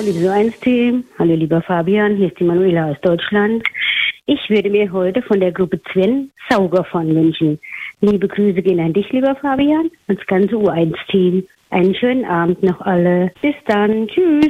Hallo, liebes U1-Team. Hallo, lieber Fabian. Hier ist die Manuela aus Deutschland. Ich würde mir heute von der Gruppe Sven Saugerfon wünschen. Liebe Grüße gehen an dich, lieber Fabian, und das ganze U1-Team. Einen schönen Abend noch alle. Bis dann. Tschüss.